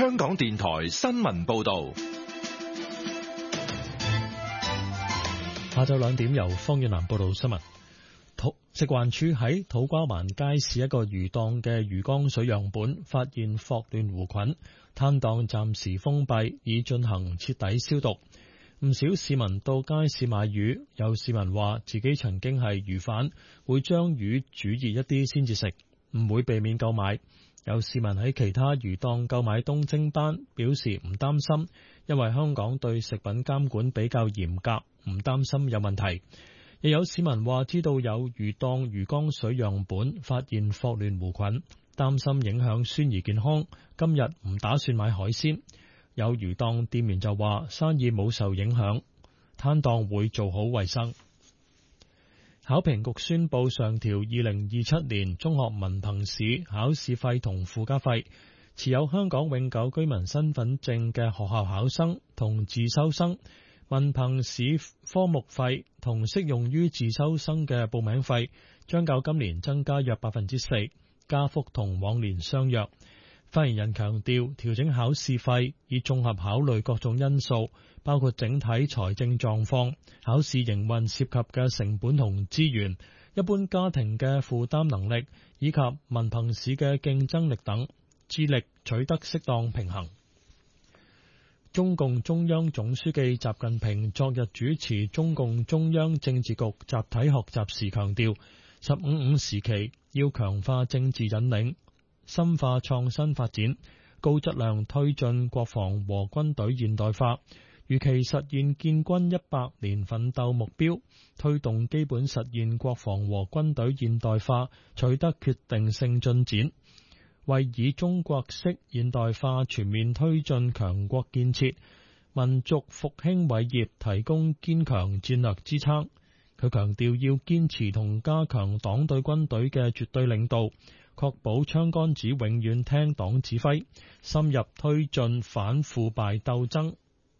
香港電台新聞報道。 下晝2點由方遠南報道新聞。食環署喺土瓜灣街市一個魚檔嘅魚缸水樣本發現霍亂弧菌，攤檔暫時封閉，以進行徹底消毒。唔少市民到街市買魚，有市民話自己曾經係魚販，會將魚煮熱一啲先至食，唔會避免購買。有市民喺其他魚檔購買東星斑，表示唔擔心，因為香港對食品監管比較嚴格，唔擔心有問題。亦有市民話知道有魚檔魚缸水樣本發現霍亂弧菌，擔心影響孫兒健康，今日唔打算買海鮮。有魚檔店員就話生意冇受影響，攤檔會做好衛生。考評局宣布上調2027年中學文憑試考試費同附加費，持有香港永久居民身份證嘅學校考生同自修生文憑試科目費同適用於自修生嘅報名費將較今年增加約 4%， 加幅同往年相若。發言人強調，調整考試費以綜合考慮各種因素，包括整體財政狀況、考試營運涉及嘅成本同資源、一般家庭嘅負擔能力以及文憑試嘅競爭力等，致力取得適當平衡。中共中央總書記習近平昨日主持中共中央政治局集體學習時強調，15.5時期要強化政治引領，深化創新發展，高質量推進國防和軍隊現代化，如期實現建軍100年奮鬥目標，推動基本實現國防和軍隊現代化取得決定性進展，為以中國式現代化全面推進強國建設、民族復興偉業提供堅強戰略支撐。佢強調要堅持同加強黨對軍隊嘅絕對領導，確保槍桿子永遠聽黨指揮，深入推進反腐敗鬥爭。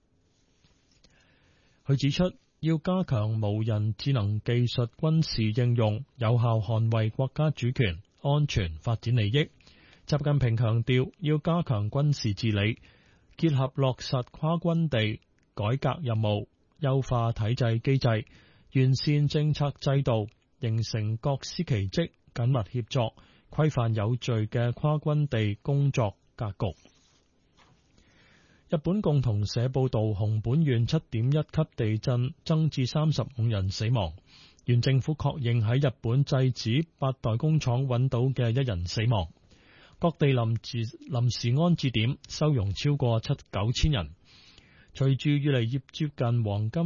佢指出，要加強無人智能技術軍事應用，有效捍衛國家主權、安全、發展利益。習近平強調，要加強軍事治理，結合落實跨軍地改革任務，優化體制機制，完善政策制度，形成各司其職、緊密協作、規範有序嘅跨軍地工作格局。日本共同社報道，熊本縣7.1級地震增至35人死亡。縣政府確認喺日本製紙八代工廠揾到嘅1人死亡。各地臨時安置點收容超過9千人。隨住越嚟越接近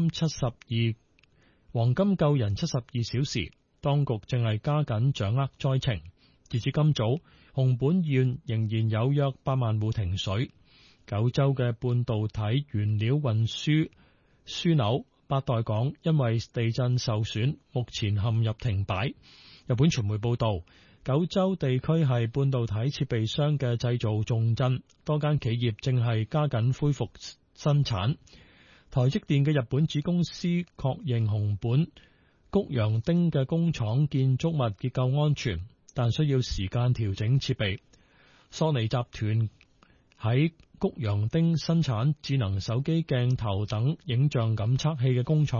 黃金救人72小時，當局正係加緊掌握災情。截至今早，熊本縣仍然有約8萬戶停水。九州嘅半導體原料運輸樞紐八代港因為地震受損，目前陷入停擺。日本傳媒報道，九州地區係半導體設備商嘅製造重鎮，多間企業正係加緊恢復生產。台積電嘅日本子公司確認熊本谷陽町嘅工廠建築物結構安全，但需要時間調整設備。索尼集團喺谷陽町生產智能手機鏡頭等影像感測器嘅工廠